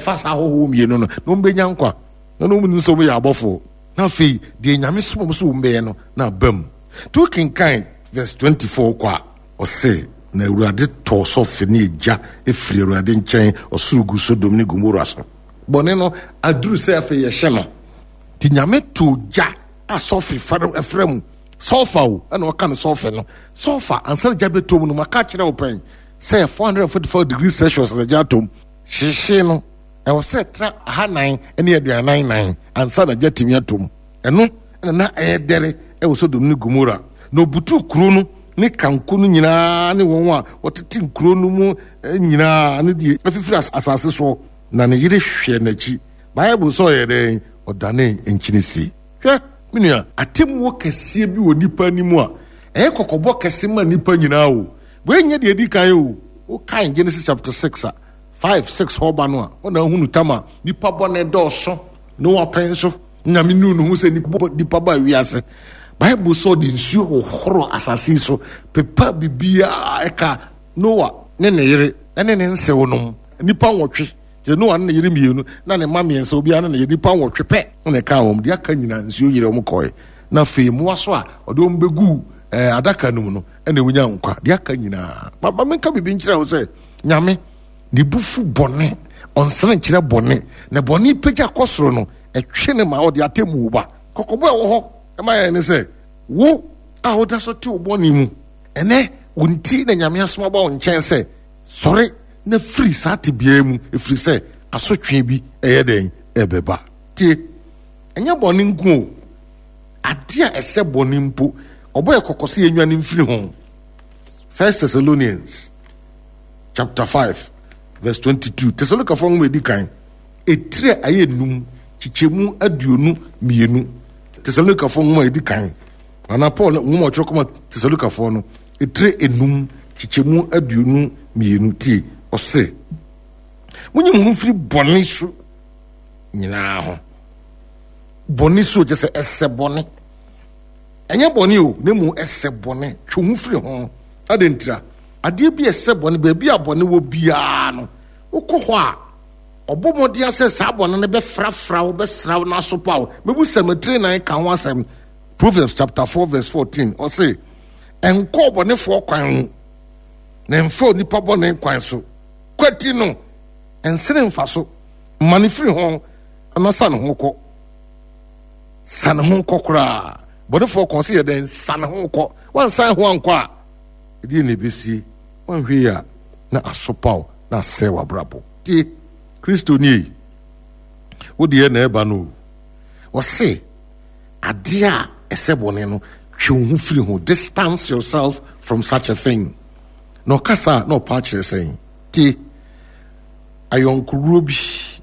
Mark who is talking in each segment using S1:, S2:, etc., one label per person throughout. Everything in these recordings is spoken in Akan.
S1: fast ho me no no benya nkwa no mu nso mo ya abofo na fe de nyame som so mbe no na bam to kinkan verse 24 kwa o say na Awurade to so fe ne eja efiri Awurade nkyɛn osurugu Sodom ne Gomora so bɔne no aduru sɛ afa yɛ hye no ti nyame to ja asofi efrem sulfur and what kind of sulfur no sulfur and sell jabetum no maka open say 444 degrees Celsius as a jatum she no I was set tra ha 9 and near 99 and son a jetim yatum and no and na dere e was so Sodom Gomora no butu kuro ne kanku no nyina ne won a wotetim kuro no mu nyina ne die afifiri asase so na ne yire hwe nachi Bible so ye den odane enchinisi hwe minua atemu kese bi wo nipa nimu a kokobo kese ma nipa nyina o we nya de edi kan o kan Genesis chapter 6 5-6 hoba no a ona hunu tama nipa bone dɔɔso no wapenso nyame nu no hu se nipa ba wiase Bible so de nsuo ohoro asase so pepa bibia eka Noah ne yere ne nsewo no nipa nwotwe je no an yiri mienu na ne mamiense obi an na yiri pa wotwe pe na ka wom de aka nyina nsuo yire om koe na fe mu aso a ode om begu adaka num no na wonya nkwa de aka nyina baba menka bibi nkyira wo se nyame de bufu bone onsere nkyira bone na bone pagya kosoro no etwe ne ma ode atemu ba kokobo e wo ho e ma ye ne se wo a oda so te bone mu ene wonti na nyame asoma ba won nkyɛn se sɔre na free sati biemu efiri se asotwe bi eyeden ebeba tie enya boni nku ade a ese boni mpo oboye kokose enwane mfiri ho 1 Thessalonians chapter 5 verse 22 Thessalonica fo ngwe dikan etire ayenum chichemu aduonu mienu Thessalonica fo ngwe dikan ana Paul ngwe chokoma Thessalonica fo no etire enum chichemu aduonu mienu tie ose munyi mfiri boni so nyina ho boni so je se ese boni enye boni o ne mu ese boni twu mfiri ho adentira ade bi ese boni ba bi aboni wo bia no ukọ a obomodi ase sa boni ne be frafra wo be sraw na so paw mebu cemetery na kan ho asem Proverbs chapter 4 verse 14 o say enko boni fo kwan na enfo nipa boni kwan so kwati no ensere mfa so manifiri ho anasa no ho kɔ san ho kɔkora bodefo konse ye den san ho kɔ wan san ho ankɔ a edi ne besi wan hwe ya na asopaw na sewa brabo ti Kristo ni wodi ye na eba no o se ade a esebone no twe ho firi ho distance yourself from such a thing no kasa no patch saying ti ayonkuro bi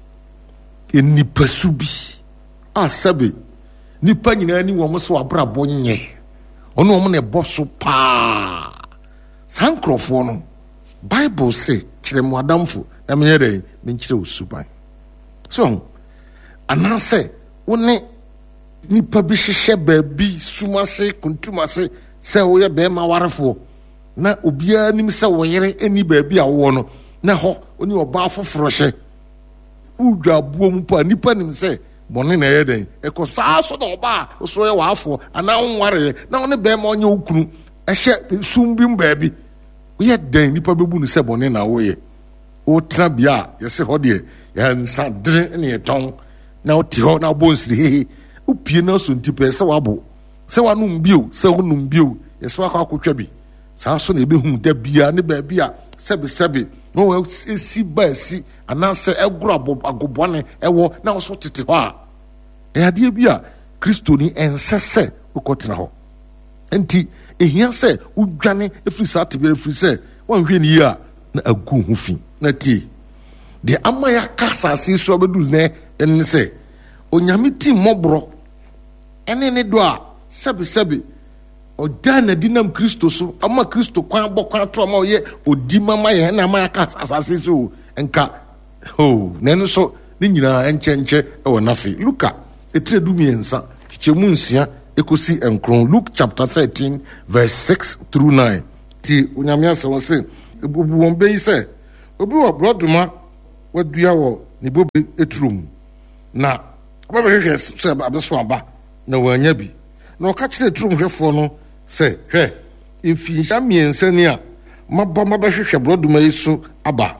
S1: enipasu bi asabe nipa nyina ni wo so abrabo nye ono wo ne boso pa sankrofo no Bible say kire mu adamfo na me yere me nkire osuban so anase woni nipa bi hyehyɛ baabi sumase kuntumase sɛ wo ye be ma warefo na obia nim sɛ wo yere eni baabi a wo no na ho oni oba foforo hye udwa buom pa nipa nim sɛ bɔne na ɛyɛ den ɛkɔ saa so na oba so yɛ wafo ana nware na one be ma onye okunu ɛhyɛ sumbim baabi woyɛ den nipa bebu no sɛ bɔne na woyɛ o tra bia yɛse hɔ de yɛ nsa dre ne yɛtɔn na o ti hɔ na bonsiri hehe o pie na so ntipa sɛ wabo sɛ wanum bio sɛ wonum bio yɛse wakɔ akotwa bi saa so na ebehu da bia ne baabi a sɛbe no esi ba si anase egro agobone ewo na so tete hɔ a ade bi a Kristo ni ensese ukotena hɔ enti ehia sɛ udwane efiri saa tebe efiri sɛ wanhwe ni a na agu ho fi na tie de amaya kasa si so bedu ne en sɛ onyame ti mobro ene ne do a sɛbe oda na dinam Kristo so ama Kristo kwan bɔkwan to ama oyɛ odi mama yɛ na ama aka asase so enka na no so ne nyina enkyɛnkyɛ ɛwɔ nafe Luka etredu miensa kyemu nsia ekosi enkron Luke chapter 13 verse 6 through 9 ti onyame asɛm sɛ ebubu wɔn bɛyi sɛ obi wɔ brodoma wadua wɔ ne bobe etrum na aba hwehwe se abeso aba na wanya bi na o ka kire etrum hwefo no se hwe mfinsha miensa ni a maba hwehwe broduma yiso aba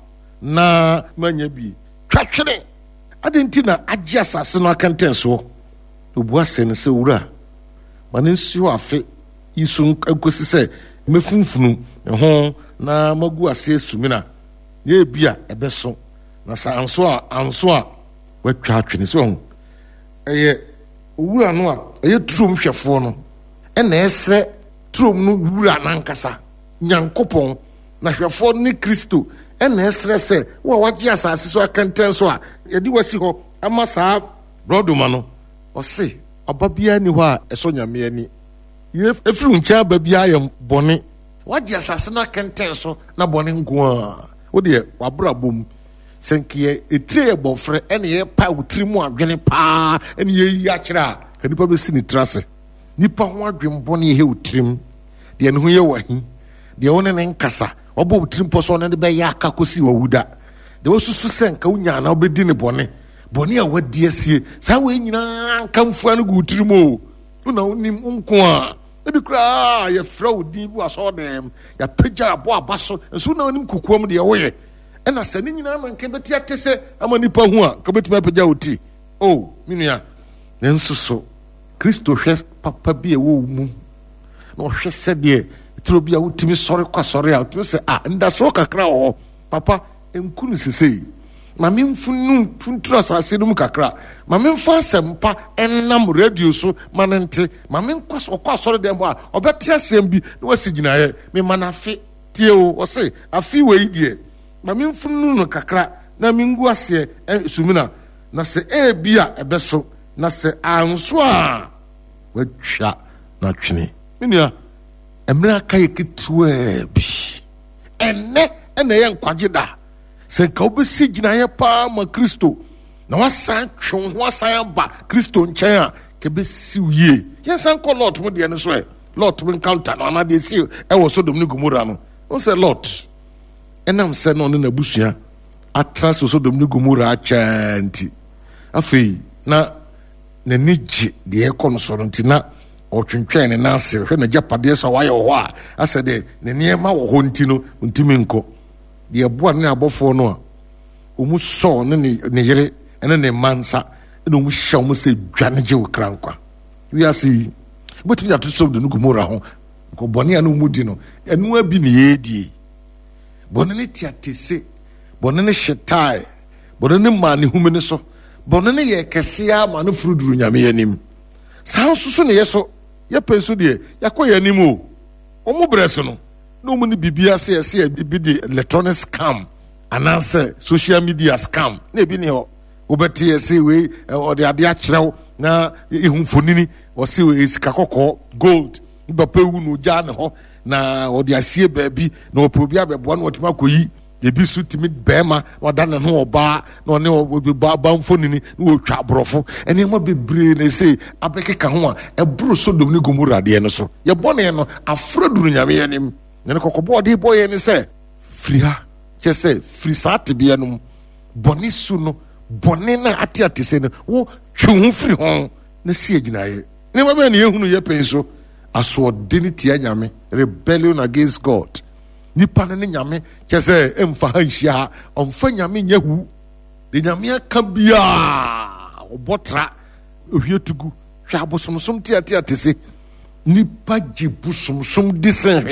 S1: na manya bi twatwere adenti na agye asase no akantenso obu asene se wura mane nsuo afe yiso akosi se mefunfunu ho na magu ase sumina ye bia ebeso na sa anso a watwa atwene so eye owura no a eye trum hwefo no na ese trum no wura nankasa nyankopon na hwefo ni Kristo na esre se wo wagye asase so akanten so a yedi wasi ho ama saa brodoma no o se obabia ni ho a eso nyame ani ye efru ncha babia ye bone wagye asase no akanten so na bone nko a wo de wabra bom senkie etire bofre ene ye pa utrimu adwene pa ene ye yi akira kanipa be sini trase nipa ho adwem bone ye utrim de ne ho ye wahi de wona ne nkasa obo utrim poso ne be ya aka kosi wawuda de wosusu senka unya na obedi ne bone a wadi asie sa we nyina kamfu anu gu utrimu una unim nko a ebi kra ye fraud di bu aso dem ya peja abo abaso nso na unim kukuom de woye ena se ni nyina man kebeti atese ama nipa hu a kebeti mapeja oti minua nenso so Kristo hwe papa bi ewo mu na hwe se de tro bi a wutimi sori kwa sori a to se nda so kakra ho papa enkunu sesei mame mfunu funtura asase no mu kakra mame mfa sempa enam radio so manente mame nkwaso kwa sori dem ho a obete asem bi na wasi ginaye me manafe tie o se afi we die mame mfunu no kakra na mingu ase sumina na se bia ebeso na se anso a watwa na twene menua emra kai kitwe bi enne ye nkwaje da se ka obesi ginaye pa ma Kristo na wasan twon ho asan ba Kristo nchen a ke besi wie yesan ko lot mo de ne so lot mo encounter no na de si e wo Sodom ni Gomora no o se lot enam se no na busua atras Sodom ni Gomora achanti afei na niji de e kono so ntina otwentwen ne nase hwe na japade so waye ho a ase de ne niema wo ho ntino ntimi nko de aboa ne abofo no a omu so ne yere ene ne mansa ene omu hya omu se dwane je wo krankwa wi ase botu ya to so de Gomora ho ko bone ya no mu di no enu abi ne yedi bone ne tiatese bone ne hyetai bone ne mane humene so bone ne ye kesia ma no furuduru nyame yanim san susu ne yeso ye penso de yakoye anim o mu breso no no mu ni bibia se bi de electronic scam anase social media scam na bi ne ho obeti se we o de ade a kirew na ihunfonini o se we sika kokko gold bapa wu no ja ne ho na o de asie baabi na opobi abebo na otima koyi ebi su timi bema wada ne ho oba na one ba mfonini na otwa brofo ene ma bebre na se abekeka ho a ebro Sodom ni Gomora de no so ye bone no afroduru nyame yanim ne kokobo de boye ne se friha che se frisate bia no bone su no bone na atiate se no wo twu fri ho na si aginaye ne ma be ne ehunu ye penso aso de ni tia nyame rebellion against God nipa ne nyame chese emfa hanhia omfa nyame nyahu de nyame aka bia obotra ohietugu hwa bosomsom tiatia tese nipa gye busomsom disen